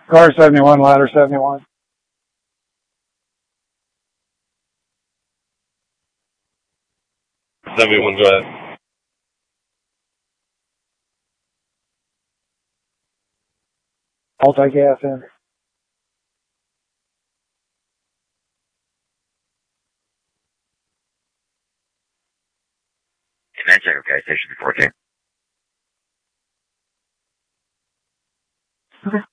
Car 71, ladder 71. 71, go ahead. Multi-gas in. Command check, okay, station 14. Okay.